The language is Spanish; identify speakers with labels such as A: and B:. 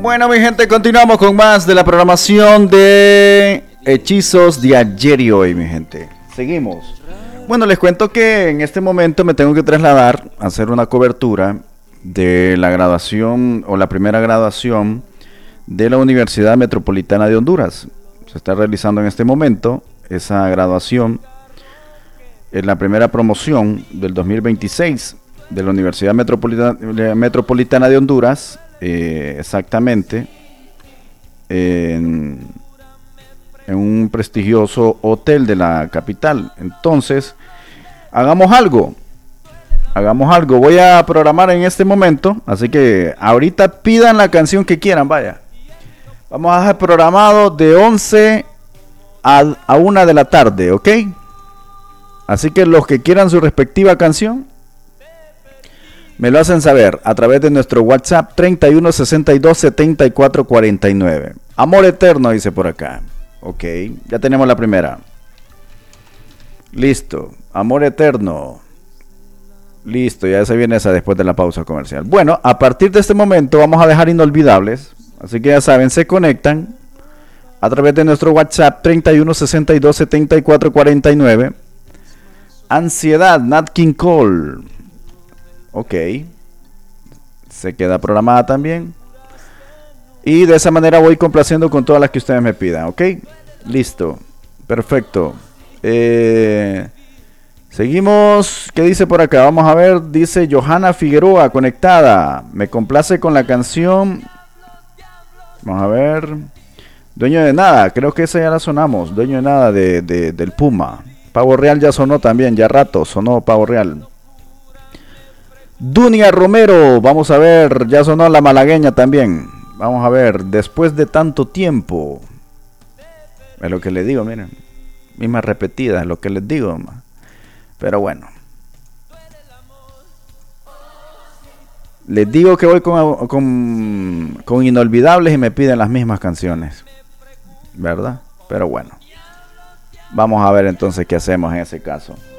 A: Bueno, mi gente, continuamos con más de la programación de Hechizos de ayer y hoy, mi gente. Seguimos. Bueno, les cuento que en este momento me tengo que trasladar a hacer una cobertura de la graduación o la primera graduación de la Universidad Metropolitana de Honduras. Se está realizando en este momento esa graduación en la primera promoción del 2026 de la Universidad Metropolitana de Honduras, exactamente en un prestigioso hotel de la capital. Entonces, hagamos algo. Voy a programar en este momento, así que ahorita pidan la canción que quieran, vaya. Vamos a dejar programado de 11 a 1 de la tarde, ¿ok? Así que los que quieran su respectiva canción, me lo hacen saber a través de nuestro WhatsApp 31 62 74 49. Amor eterno, dice por acá. Ok, ya tenemos la primera. Listo, amor eterno. Listo, ya se viene esa después de la pausa comercial. Bueno, a partir de este momento vamos a dejar inolvidables. Así que ya saben, se conectan a través de nuestro WhatsApp 31 62 74 49. Ansiedad, Nat King Cole. Ok, se queda programada también. Y de esa manera voy complaciendo con todas las que ustedes me pidan, ok. Listo, perfecto. Seguimos, ¿qué dice por acá? Vamos a ver, dice Johanna Figueroa, conectada. Me complace con la canción. Vamos a ver. Dueño de nada, creo que esa ya la sonamos. Dueño de nada del Puma. Pavo Real ya sonó también, ya rato sonó Pavo Real. Dunia Romero, vamos a ver, ya sonó la malagueña también. Vamos a ver, después de tanto tiempo. Es lo que les digo, miren. Misma repetida, es lo que les digo. Pero bueno. Les digo que voy con inolvidables y me piden las mismas canciones. ¿Verdad? Pero bueno. Vamos a ver entonces qué hacemos en ese caso.